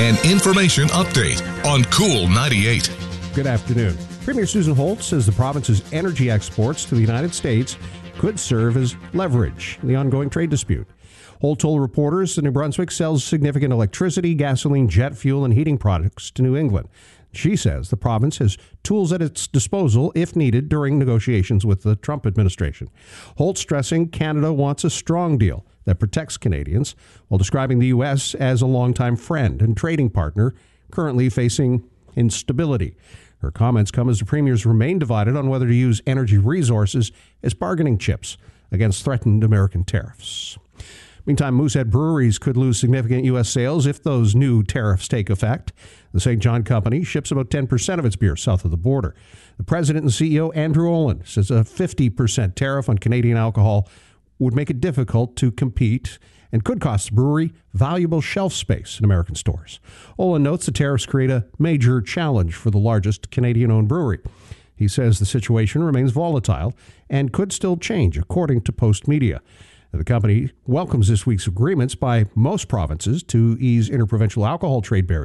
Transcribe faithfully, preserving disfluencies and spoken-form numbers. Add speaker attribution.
Speaker 1: an information update on Cool ninety-eight.
Speaker 2: Good afternoon. Premier Susan Holt says the province's energy exports to the United States could serve as leverage in the ongoing trade dispute. Holt told reporters that New Brunswick sells significant electricity, gasoline, jet fuel, and heating products to New England. She says the province has tools at its disposal if needed during negotiations with the Trump administration. Holt stressing Canada wants a strong deal that protects Canadians, while describing the U S as a longtime friend and trading partner currently facing instability. Her comments come as the premiers remain divided on whether to use energy resources as bargaining chips against threatened American tariffs. Meantime, Moosehead Breweries could lose significant U S sales if those new tariffs take effect. The Saint John Company ships about ten percent of its beer south of the border. The president and C E O, Andrew Olin, says a fifty percent tariff on Canadian alcohol would make it difficult to compete and could cost the brewery valuable shelf space in American stores. Olin notes the tariffs create a major challenge for the largest Canadian-owned brewery. He says the situation remains volatile and could still change, according to Post Media. The company welcomes this week's agreements by most provinces to ease interprovincial alcohol trade barriers.